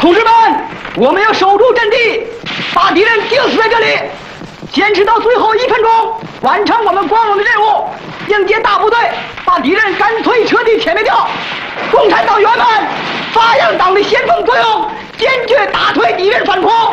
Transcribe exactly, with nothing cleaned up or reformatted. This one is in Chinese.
同志们，我们要守住阵地，把敌人钉死在这里，坚持到最后一分钟，完成我们光荣的任务，迎接大部队，把敌人干脆彻底歼灭掉。共产党员们，发扬党的先锋作用，坚决打退敌人反攻。